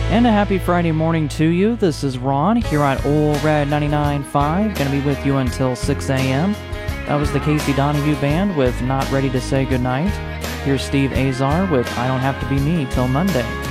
And a happy Friday morning to you. This is Ron here on Old Red 99.5. Going to be with you until 6 a.m. That was the Casey Donahue Band with Not Ready to Say Goodnight. Here's Steve Azar with I Don't Have to Be Me Till Monday.